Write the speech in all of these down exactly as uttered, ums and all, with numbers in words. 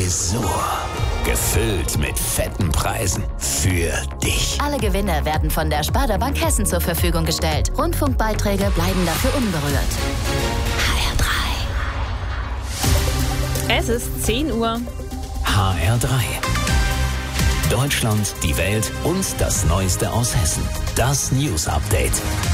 Tresor. Gefüllt mit fetten Preisen für dich. Alle Gewinne werden von der Sparda Bank Hessen zur Verfügung gestellt. Rundfunkbeiträge bleiben dafür unberührt. H R drei. Es ist zehn Uhr. H R drei. Deutschland, die Welt und das Neueste aus Hessen. Das News Update.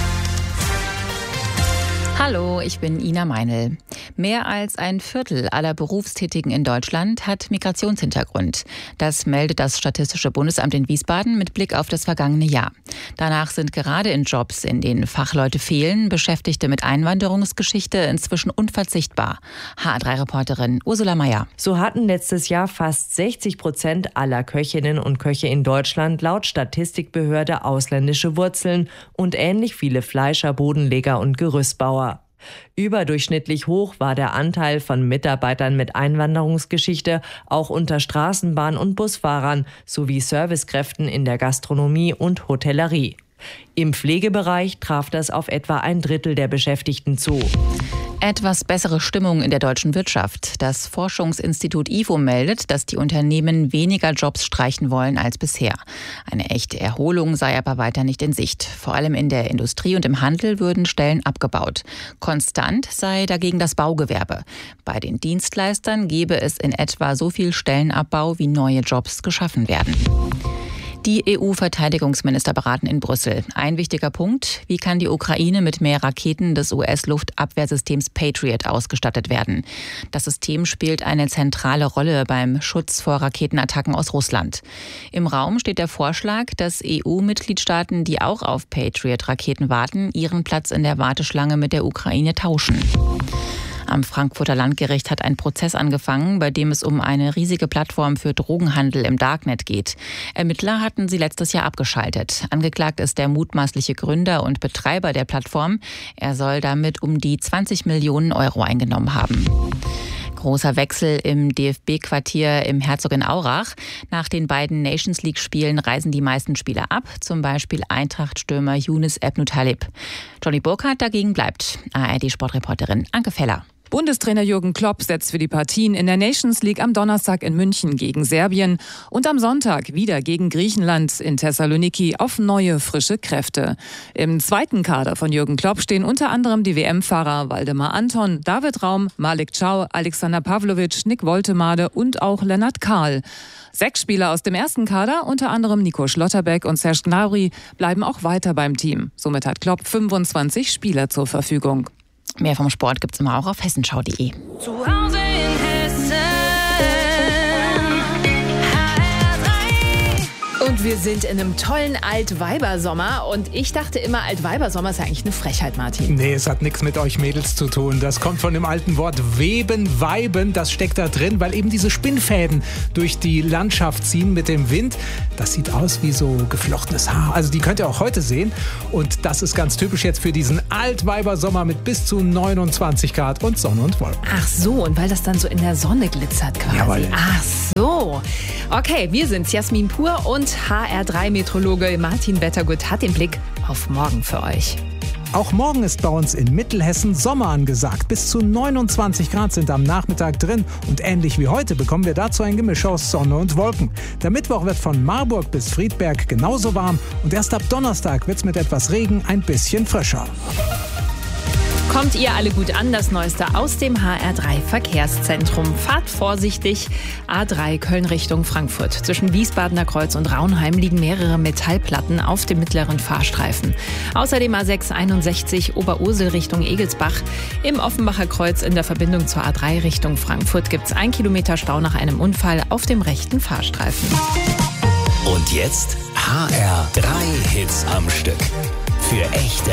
Hallo, ich bin Ina Meinl. Mehr als ein Viertel aller Berufstätigen in Deutschland hat Migrationshintergrund. Das meldet das Statistische Bundesamt in Wiesbaden mit Blick auf das vergangene Jahr. Danach sind gerade in Jobs, in denen Fachleute fehlen, Beschäftigte mit Einwanderungsgeschichte inzwischen unverzichtbar. H R drei Reporterin Ursula Meier. So hatten letztes Jahr fast sechzig Prozent aller Köchinnen und Köche in Deutschland laut Statistikbehörde ausländische Wurzeln und ähnlich viele Fleischer, Bodenleger und Gerüstbauer. Überdurchschnittlich hoch war der Anteil von Mitarbeitern mit Einwanderungsgeschichte auch unter Straßenbahn- und Busfahrern sowie Servicekräften in der Gastronomie und Hotellerie. Im Pflegebereich traf das auf etwa ein Drittel der Beschäftigten zu. Etwas bessere Stimmung in der deutschen Wirtschaft. Das Forschungsinstitut I F O meldet, dass die Unternehmen weniger Jobs streichen wollen als bisher. Eine echte Erholung sei aber weiter nicht in Sicht. Vor allem in der Industrie und im Handel würden Stellen abgebaut. Konstant sei dagegen das Baugewerbe. Bei den Dienstleistern gebe es in etwa so viel Stellenabbau, wie neue Jobs geschaffen werden. Die E U-Verteidigungsminister beraten in Brüssel. Ein wichtiger Punkt: Wie kann die Ukraine mit mehr Raketen des U S-Luftabwehrsystems Patriot ausgestattet werden? Das System spielt eine zentrale Rolle beim Schutz vor Raketenattacken aus Russland. Im Raum steht der Vorschlag, dass E U-Mitgliedstaaten, die auch auf Patriot-Raketen warten, ihren Platz in der Warteschlange mit der Ukraine tauschen. Am Frankfurter Landgericht hat ein Prozess angefangen, bei dem es um eine riesige Plattform für Drogenhandel im Darknet geht. Ermittler hatten sie letztes Jahr abgeschaltet. Angeklagt ist der mutmaßliche Gründer und Betreiber der Plattform. Er soll damit um die zwanzig Millionen Euro eingenommen haben. Großer Wechsel im D F B-Quartier im Herzogenaurach. Nach den beiden Nations-League-Spielen reisen die meisten Spieler ab, zum Beispiel Eintracht-Stürmer Younes Ebnou-Taleb. Johnny Burkhardt dagegen bleibt. A R D-Sportreporterin Anke Feller. Bundestrainer Jürgen Klopp setzt für die Partien in der Nations League am Donnerstag in München gegen Serbien und am Sonntag wieder gegen Griechenland in Thessaloniki auf neue, frische Kräfte. Im zweiten Kader von Jürgen Klopp stehen unter anderem die W M-Fahrer Waldemar Anton, David Raum, Malik Chow, Alexander Pavlovic, Nick Woltemade und auch Lennart Kahl. Sechs Spieler aus dem ersten Kader, unter anderem Nico Schlotterbeck und Serge Gnabry, bleiben auch weiter beim Team. Somit hat Klopp fünfundzwanzig Spieler zur Verfügung. Mehr vom Sport gibt's immer auch auf hessenschau punkt de. Zu Hause in Hessen. H R drei. Und wir sind in einem tollen Altweibersommer. Und ich dachte immer, Altweibersommer ist ja eigentlich eine Frechheit, Martin. Nee, es hat nichts mit euch Mädels zu tun. Das kommt von dem alten Wort Weben, Weiben. Das steckt da drin, weil eben diese Spinnfäden durch die Landschaft ziehen mit dem Wind. Das sieht aus wie so geflochtenes Haar. Also die könnt ihr auch heute sehen. Und das ist ganz typisch jetzt für diesen Altweibersommer mit bis zu neunundzwanzig Grad und Sonne und Wolken. Ach so, und weil das dann so in der Sonne glitzert quasi. Jawohl. Ach so. Okay, wir sind's, Jasmin Pur und H R drei Meteorologe Martin Wettergut hat den Blick auf morgen für euch. Auch morgen ist bei uns in Mittelhessen Sommer angesagt. Bis zu neunundzwanzig Grad sind am Nachmittag drin. Und ähnlich wie heute bekommen wir dazu ein Gemisch aus Sonne und Wolken. Der Mittwoch wird von Marburg bis Friedberg genauso warm. Und erst ab Donnerstag wird es mit etwas Regen ein bisschen frischer. Kommt ihr alle gut an, das Neueste aus dem H R drei Verkehrszentrum. Fahrt vorsichtig. A drei Köln Richtung Frankfurt. Zwischen Wiesbadener Kreuz und Raunheim liegen mehrere Metallplatten auf dem mittleren Fahrstreifen. Außerdem A sechs einundsechzig Oberursel Richtung Egelsbach. Im Offenbacher Kreuz in der Verbindung zur A drei Richtung Frankfurt gibt es ein Kilometer Stau nach einem Unfall auf dem rechten Fahrstreifen. Und jetzt H R drei Hits am Stück. Für echte